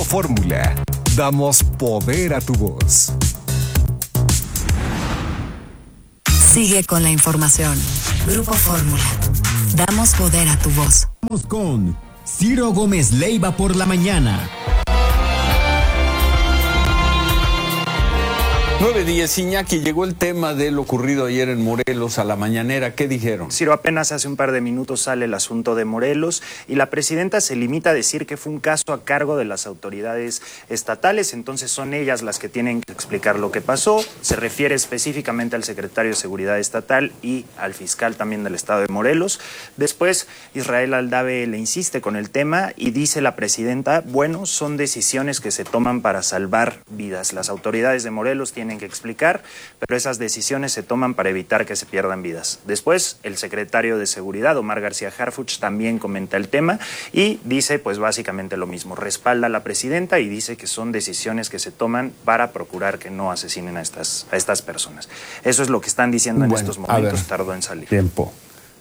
Fórmula, damos poder a tu voz. Sigue con la información. Grupo Fórmula, damos poder a tu voz. Vamos con Ciro Gómez Leiva por la mañana. 9:10, Iñaki, llegó el tema de lo ocurrido ayer en Morelos a la mañanera. ¿Qué dijeron? Ciro, apenas hace un par de minutos sale el asunto de Morelos y la presidenta se limita a decir que fue un caso a cargo de las autoridades estatales, entonces son ellas las que tienen que explicar lo que pasó. Se refiere específicamente al secretario de Seguridad Estatal y al fiscal también del estado de Morelos. Después, Israel Aldave le insiste con el tema y dice la presidenta, bueno, son decisiones que se toman para salvar vidas. Las autoridades de Morelos tienen que explicar, pero esas decisiones se toman para evitar que se pierdan vidas. Después, el secretario de Seguridad, Omar García Harfuch, también comenta el tema y dice pues básicamente lo mismo, respalda a la presidenta y dice que son decisiones que se toman para procurar que no asesinen a estas personas. Eso es lo que están diciendo en estos momentos, tardó en salir. Tiempo,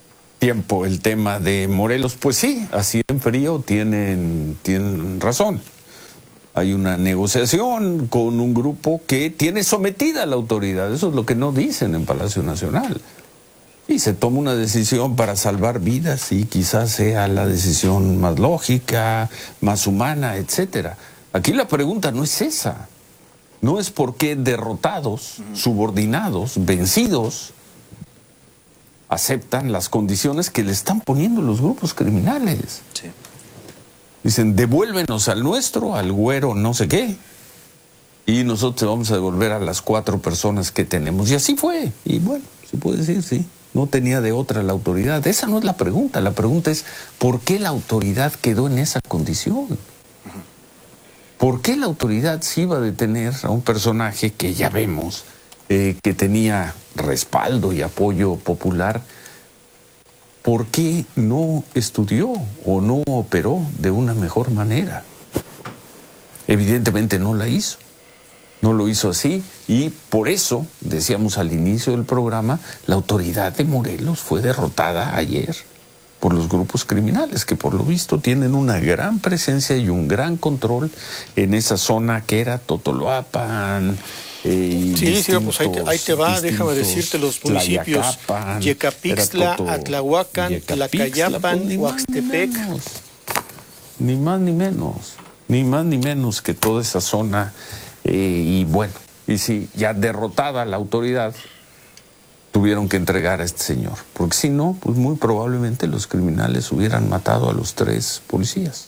el tema de Morelos, pues sí, así en frío tienen razón. Hay una negociación con un grupo que tiene sometida a la autoridad. Eso es lo que no dicen en Palacio Nacional. Y se toma una decisión para salvar vidas y quizás sea la decisión más lógica, más humana, etcétera. Aquí la pregunta no es esa. No es por qué derrotados, subordinados, vencidos, aceptan las condiciones que le están poniendo los grupos criminales. Sí. Dicen, devuélvenos al nuestro, al güero no sé qué, y nosotros te vamos a devolver a las 4 personas que tenemos. Y así fue. Y bueno, se puede decir, sí, no tenía de otra la autoridad. Esa no es la pregunta. La pregunta es, ¿por qué la autoridad quedó en esa condición? ¿Por qué la autoridad se iba a detener a un personaje que ya vemos que tenía respaldo y apoyo popular? ¿Por qué no estudió o no operó de una mejor manera? Evidentemente no la hizo. No lo hizo así y por eso, decíamos al inicio del programa, la autoridad de Morelos fue derrotada ayer por los grupos criminales que por lo visto tienen una gran presencia y un gran control en esa zona que era Totoloapan. Sí, pues ahí te va, déjame decirte los municipios: Yecapixtla, Atlahuacan, Tlacayapan, Huaxtepec. Ni más ni menos que toda esa zona. Y bueno, y si ya derrotada la autoridad, tuvieron que entregar a este señor, porque si no, pues muy probablemente los criminales hubieran matado a los 3 policías.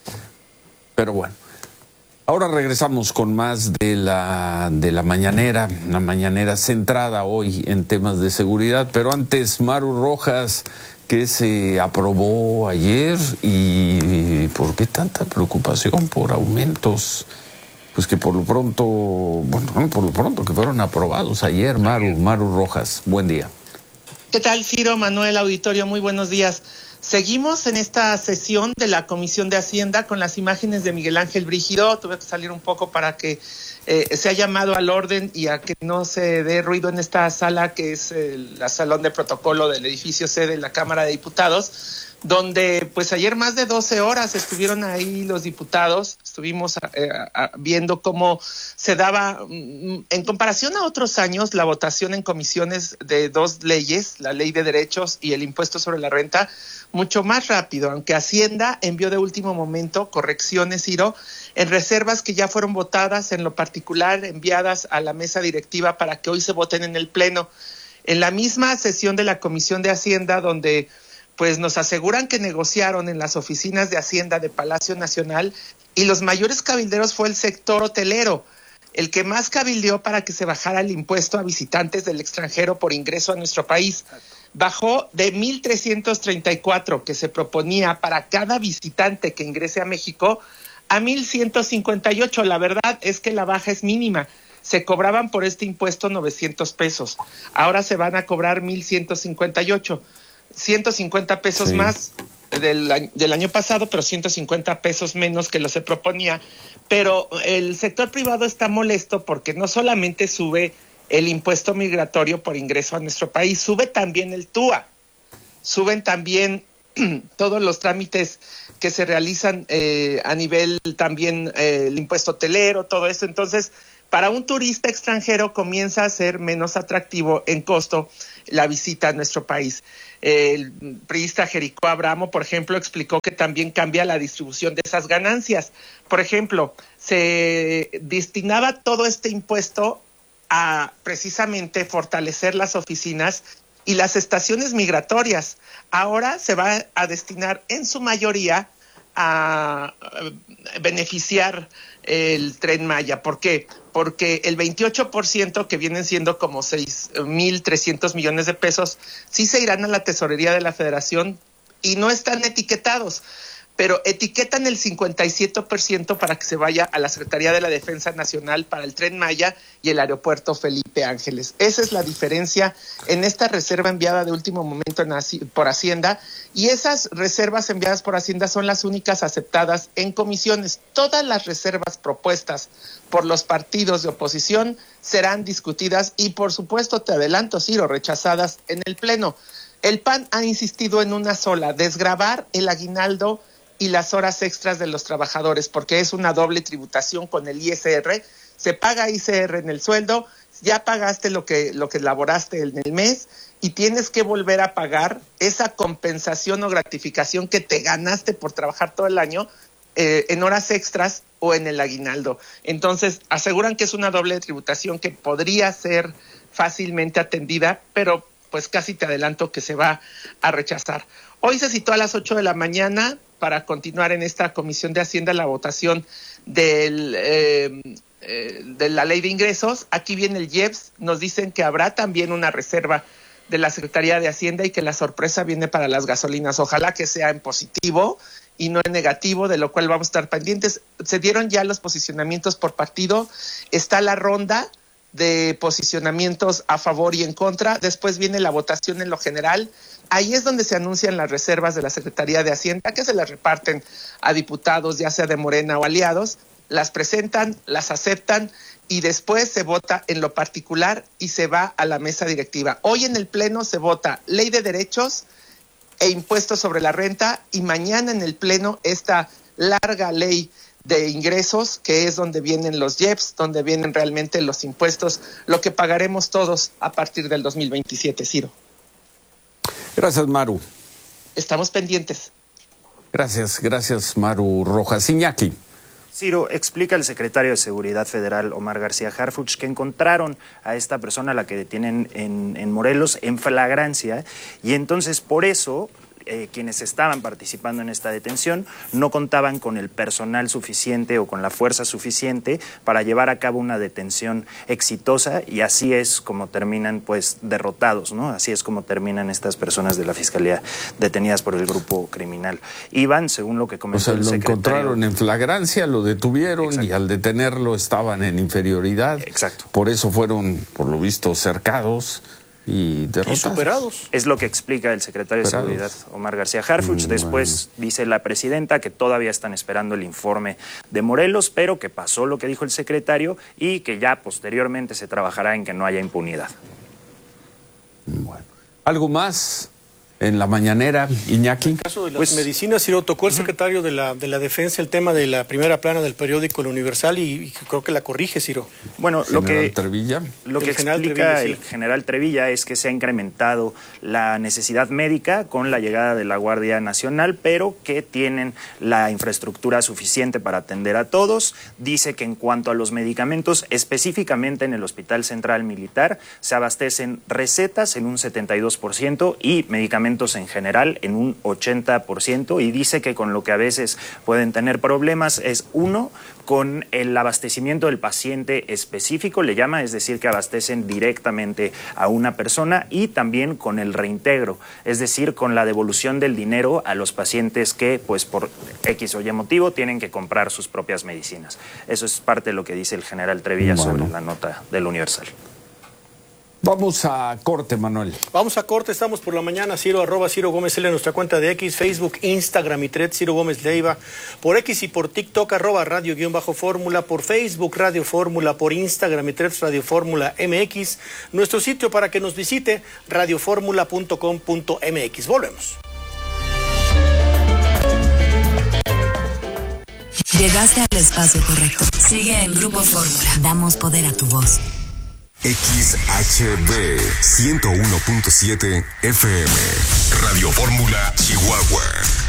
Pero bueno. Ahora regresamos con más de la mañanera, una mañanera centrada hoy en temas de seguridad, pero antes, Maru Rojas, ¿qué se aprobó ayer y por qué tanta preocupación por aumentos? Pues que por lo pronto, que fueron aprobados ayer, Maru Rojas, buen día. ¿Qué tal, Ciro, Manuel, auditorio? Muy buenos días. Seguimos en esta sesión de la Comisión de Hacienda con las imágenes de Miguel Ángel Brígido. Tuve que salir un poco para que sea llamado al orden y a que no se dé ruido en esta sala que es la salón de protocolo del edificio C de la Cámara de Diputados, donde pues ayer más de 12 horas estuvieron ahí los diputados. Estuvimos viendo cómo se daba, en comparación a otros años, la votación en comisiones de 2 leyes, la Ley de Derechos y el Impuesto sobre la Renta, mucho más rápido, aunque Hacienda envió de último momento correcciones, Ciro, en reservas que ya fueron votadas, en lo particular enviadas a la mesa directiva para que hoy se voten en el Pleno. En la misma sesión de la Comisión de Hacienda, donde pues nos aseguran que negociaron en las oficinas de Hacienda de Palacio Nacional, y los mayores cabilderos fue el sector hotelero, el que más cabildeó para que se bajara el impuesto a visitantes del extranjero por ingreso a nuestro país. Bajó de 1,334 que se proponía para cada visitante que ingrese a México a 1,158. La verdad es que la baja es mínima. Se cobraban por este impuesto 900 pesos. Ahora se van a cobrar 1,158. 150 pesos sí. Más del año pasado, pero 150 pesos menos que lo se proponía. Pero el sector privado está molesto porque no solamente sube el impuesto migratorio por ingreso a nuestro país, sube también el TUA, suben también todos los trámites que se realizan a nivel también el impuesto hotelero, todo eso. Entonces, para un turista extranjero comienza a ser menos atractivo en costo la visita a nuestro país. El priista Jericó Abramo, por ejemplo, explicó que también cambia la distribución de esas ganancias. Por ejemplo, se destinaba todo este impuesto a precisamente fortalecer las oficinas y las estaciones migratorias. Ahora se va a destinar en su mayoría a beneficiar el Tren Maya. ¿Por qué? Porque el 28%, que vienen siendo como 6,300 millones de pesos, sí se irán a la tesorería de la Federación y no están etiquetados, pero etiquetan el 57% para que se vaya a la Secretaría de la Defensa Nacional para el Tren Maya y el aeropuerto Felipe Ángeles. Esa es la diferencia en esta reserva enviada de último momento por Hacienda, y esas reservas enviadas por Hacienda son las únicas aceptadas en comisiones. Todas las reservas propuestas por los partidos de oposición serán discutidas y, por supuesto, te adelanto, Ciro, rechazadas en el Pleno. El PAN ha insistido en una sola: desgravar el aguinaldo y las horas extras de los trabajadores, porque es una doble tributación con el ISR. Se paga ISR en el sueldo, ya pagaste lo que elaboraste en el mes y tienes que volver a pagar esa compensación o gratificación que te ganaste por trabajar todo el año en horas extras o en el aguinaldo. Entonces, aseguran que es una doble tributación que podría ser fácilmente atendida, pero pues casi te adelanto que se va a rechazar. Hoy se citó a las 8 de la mañana para continuar en esta Comisión de Hacienda la votación de la Ley de Ingresos. Aquí viene el IEPS, nos dicen que habrá también una reserva de la Secretaría de Hacienda y que la sorpresa viene para las gasolinas. Ojalá que sea en positivo y no en negativo, de lo cual vamos a estar pendientes. Se dieron ya los posicionamientos por partido, está la ronda de posicionamientos a favor y en contra, después viene la votación en lo general. Ahí es donde se anuncian las reservas de la Secretaría de Hacienda, que se las reparten a diputados, ya sea de Morena o aliados, las presentan, las aceptan y después se vota en lo particular y se va a la mesa directiva. Hoy en el Pleno se vota Ley de Derechos e Impuestos sobre la Renta, y mañana en el Pleno esta larga ley de ingresos, que es donde vienen los IEPS, donde vienen realmente los impuestos, lo que pagaremos todos a partir del 2027, Ciro. Gracias, Maru. Estamos pendientes. Gracias, Maru Rojas. Iñaki. Ciro, explica el secretario de Seguridad Federal, Omar García Harfuch, que encontraron a esta persona, a la que detienen en Morelos, en flagrancia, y entonces por eso quienes estaban participando en esta detención no contaban con el personal suficiente o con la fuerza suficiente para llevar a cabo una detención exitosa, y así es como terminan pues derrotados, ¿no? Así es como terminan estas personas de la Fiscalía detenidas por el grupo criminal. Iban, según lo que comentó el secretario, encontraron en flagrancia, lo detuvieron. Exacto. Y al detenerlo estaban en inferioridad. Exacto. Por eso fueron, por lo visto, cercados y derrotados. Y superados. Es lo que explica el secretario de Seguridad, Omar García Harfuch. Después dice la presidenta que todavía están esperando el informe de Morelos, pero que pasó lo que dijo el secretario y que ya posteriormente se trabajará en que no haya impunidad. Bueno, ¿algo más en la mañanera, Iñaki? En el caso de las medicinas, Ciro, tocó el secretario de la Defensa el tema de la primera plana del periódico El Universal y creo que la corrige, Ciro. Bueno, lo que explica el general Trevilla es que se ha incrementado la necesidad médica con la llegada de la Guardia Nacional, pero que tienen la infraestructura suficiente para atender a todos. Dice que en cuanto a los medicamentos, específicamente en el Hospital Central Militar, se abastecen recetas en un 72% y medicamentos en general en un 80%, y dice que con lo que a veces pueden tener problemas es, uno, con el abastecimiento del paciente específico, le llama, es decir, que abastecen directamente a una persona, y también con el reintegro, es decir, con la devolución del dinero a los pacientes que, pues por X o Y motivo, tienen que comprar sus propias medicinas. Eso es parte de lo que dice el general Trevilla sobre la nota del Universal. Vamos a corte, Manuel. Vamos a corte, estamos por la mañana, Ciro, @Ciro Gómez L en nuestra cuenta de X, Facebook, Instagram y Threads, Ciro Gómez Leiva, por X y por TikTok, @Radio_Fórmula, por Facebook, Radio Fórmula, por Instagram y Threads, Radio Fórmula MX, nuestro sitio para que nos visite, radioformula.com.mx. Volvemos. Llegaste al espacio correcto. Sigue en Grupo Fórmula. Damos poder a tu voz. XHB 101.7 FM. Radio Fórmula, Chihuahua.